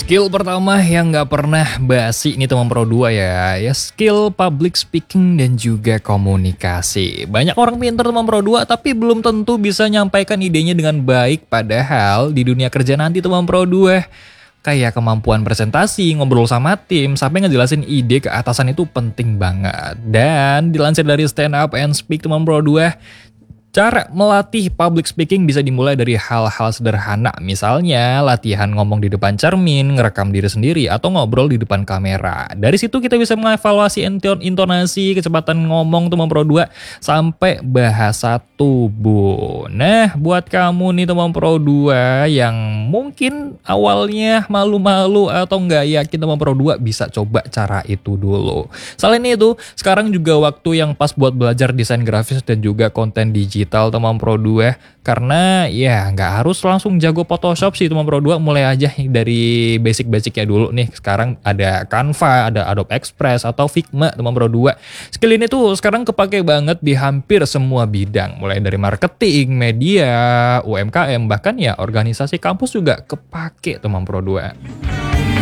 Skill pertama yang nggak pernah basi nih teman Pro 2 ya skill public speaking dan juga komunikasi. Banyak orang pintar teman Pro 2 tapi belum tentu bisa nyampaikan idenya dengan baik, padahal di dunia kerja nanti teman Pro 2 kayak kemampuan presentasi, ngobrol sama tim, sampai ngejelasin ide ke atasan itu penting banget. Dan dilansir dari Stand Up and Speak teman Pro 2, cara melatih public speaking bisa dimulai dari hal-hal sederhana, misalnya latihan ngomong di depan cermin, ngerekam diri sendiri, atau ngobrol di depan kamera. Dari situ kita bisa mengevaluasi intonasi, kecepatan ngomong teman Pro 2, sampai bahasa tubuh. Nah, buat kamu nih teman Pro 2 yang mungkin awalnya malu-malu atau nggak yakin teman Pro 2, bisa coba cara itu dulu. Selain itu, sekarang juga waktu yang pas buat belajar desain grafis dan juga konten digital teman Pro 2, karena ya nggak harus langsung jago Photoshop sih teman Pro 2, mulai aja dari basic-basicnya dulu nih. Sekarang ada Canva, ada Adobe Express atau Figma teman Pro 2. Skill ini tuh sekarang kepake banget di hampir semua bidang, mulai dari marketing, media, UMKM, bahkan ya organisasi kampus juga kepake teman Pro 2.